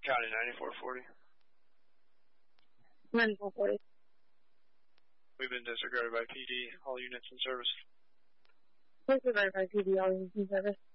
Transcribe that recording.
County 9440. 9440. We've been disregarded by PD. All units in service. Disregarded by PD. All units in service.